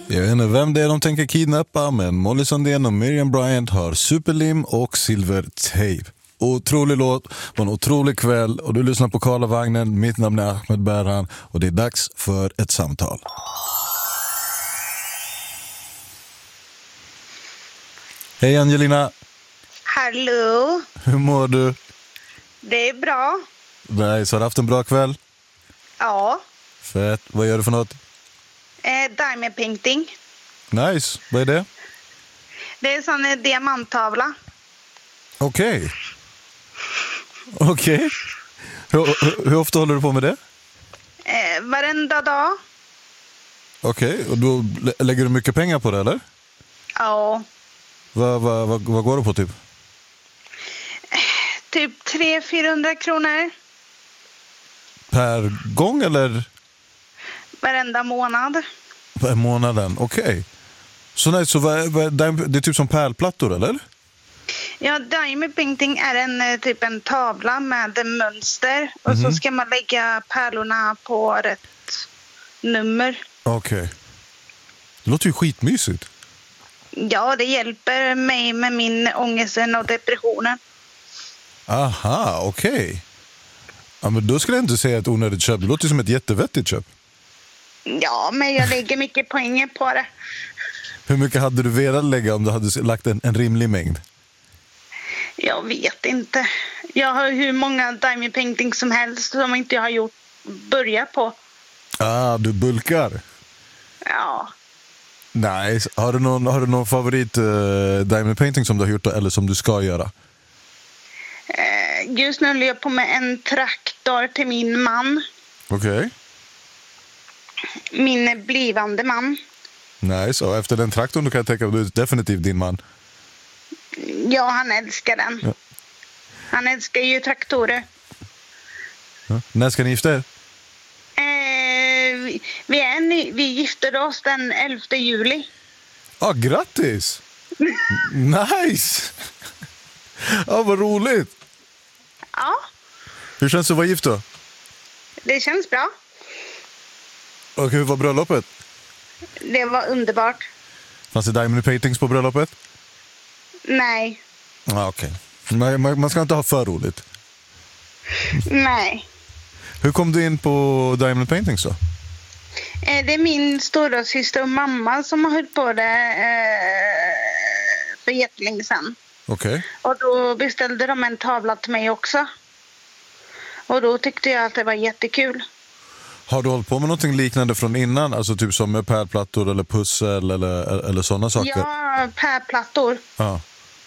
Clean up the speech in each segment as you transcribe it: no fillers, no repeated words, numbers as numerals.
Jag vet inte vem det är de tänker kidnappa, men Molly Sandén och Miriam Bryant har superlim och silvertejp. Otrolig låt, var en otrolig kväll och du lyssnar på Karlavagnen. Mitt namn är Ahmed Berhan och det är dags för ett samtal. Hej Angelina. Hallå. Hur mår du? Det är bra. Nej, så har du haft en bra kväll? Ja. Fett. Vad gör du för något? Diamond painting. Nice. Vad är det? Det är en sån diamanttavla. Okej. Hur ofta håller du på med det? Varenda dag. Okej, och då lägger du mycket pengar på det, eller? Ja. Vad går det på typ? Typ 300-400 kronor. Per gång eller? Varenda månad. Per månaden, okej. Så nej, så det är typ som pärlplattor, eller? Ja, diamond painting är typ en tavla med mönster. Och så ska man lägga pärlorna på rätt nummer. Okej. Det låter ju skitmysigt. Ja, det hjälper mig med min ångesten och depressionen. Aha, okej. Ja, men då skulle jag inte säga ett onödigt köp. Det låter som ett jättevettigt köp. Ja, men jag lägger mycket poäng på det. Hur mycket hade du velat lägga om du hade lagt en rimlig mängd? Jag vet inte. Jag har hur många diamond painting som helst som inte jag har börjat på. Ah, du bulkar. Ja. Nice. Har du någon favorit diamond painting som du har gjort eller som du ska göra? Just nu håller jag på med en traktor till min man. Okej. Min blivande man. Nice. Och efter den traktorn då kan jag tänka att du är definitivt din man. Ja, han älskar den. Ja. Han älskar ju traktorer. Ja. När ska ni gifta er? Vi gifter oss den 11 juli. Ja, grattis! Nice! Ja, vad roligt! Ja, Hur känns det att vara gift då? det känns bra. Och hur var bröllopet? Det var underbart. Fanns det diamond paintings på bröllopet? Nej. Ja, okej. Man ska inte ha för roligt. Nej. Hur kom du in på diamond paintings då? Det är min stora syster och mamma som har hållit på det för jättelänge sedan. Okej. Och då beställde de en tavla till mig också. Och då tyckte jag att det var jättekul. Har du hållit på med någonting liknande från innan? Alltså typ som med pärlplattor eller pussel eller sådana saker? Ja, pärlplattor Ja.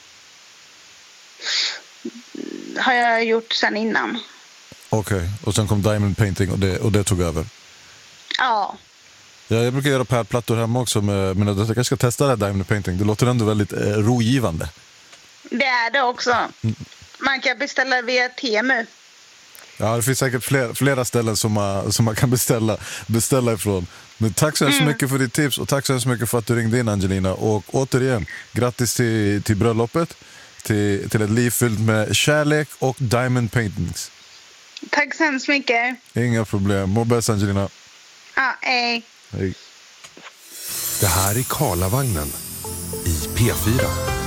har jag gjort sedan innan. Okej. Och sen kom diamond painting och det tog över? Ja. Ja, jag brukar göra pärlplattor hemma också, men jag kanske ska testa det här diamond painting. Det låter ändå väldigt rogivande. Det är det också. Man kan beställa via Temu. Ja, det finns säkert flera ställen som man kan beställa ifrån. Men tack så hemskt mycket för ditt tips och tack så hemskt mycket för att du ringde in, Angelina. Och återigen, grattis till bröllopet, till ett liv fyllt med kärlek och diamond paintings. Tack så hemskt mycket. Inga problem. Må bäst, Angelina. Ja, hej. Hej. Det här är Karlavagnen i P4.